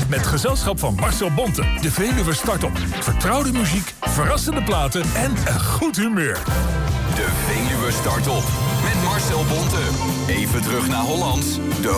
met gezelschap van Marcel Bonte. De Veluwe start op. Vertrouwde muziek, verrassende platen en een goed humeur. De Veluwe start op. Met Marcel Bonte. Even terug naar Hollands. De